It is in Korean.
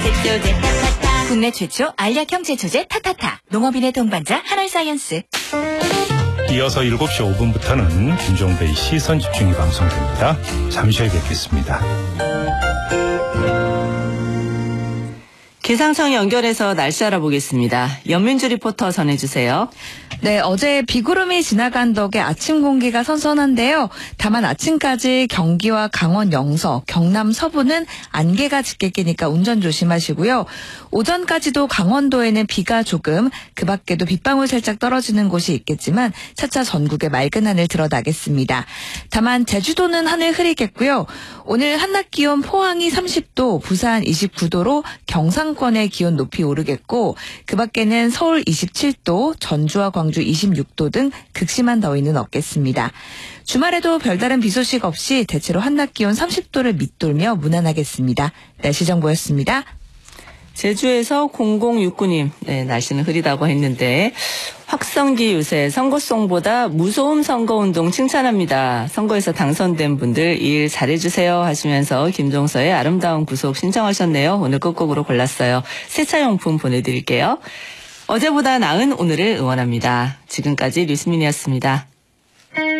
제초제 타타타. 국내 최초 알약형 제초제 타타타. 농업인의 동반자 하나사이언스. 이어서 7시 5분부터는 김종배의 시선집중이 방송됩니다. 잠시 후에 뵙겠습니다. 기상청 연결해서 날씨 알아보겠습니다. 연민주 리포터 전해주세요. 네, 어제 비구름이 지나간 덕에 아침 공기가 선선한데요. 다만 아침까지 경기와 강원 영서, 경남 서부는 안개가 짙게 끼니까 운전 조심하시고요. 오전까지도 강원도에는 비가 조금, 그 밖에도 빗방울 살짝 떨어지는 곳이 있겠지만 차차 전국에 맑은 하늘 드러나겠습니다. 다만 제주도는 하늘 흐리겠고요. 오늘 한낮 기온 포항이 30도, 부산 29도로 경상권의 기온 높이 오르겠고, 그 밖에는 서울 27도, 전주와 광주 26도 등 극심한 더위는 없겠습니다. 주말에도 별다른 비 소식 없이 대체로 한낮 기온 30도를 밑돌며 무난하겠습니다. 날씨 정보였습니다. 제주에서 0069님, 네, 날씨는 흐리다고 했는데 확성기 유세 선거송보다 무소음 선거운동 칭찬합니다. 선거에서 당선된 분들 일 잘해주세요 하시면서 김종서의 아름다운 구속 신청하셨네요. 오늘 끝곡으로 골랐어요. 세차용품 보내드릴게요. 어제보다 나은 오늘을 응원합니다. 지금까지 류수민이었습니다.